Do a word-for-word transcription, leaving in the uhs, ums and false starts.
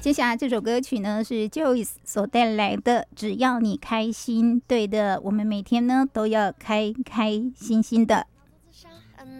接下来这首歌曲呢是 Joyce 所带来的只要你开心。对的，我们每天呢都要开开心心的。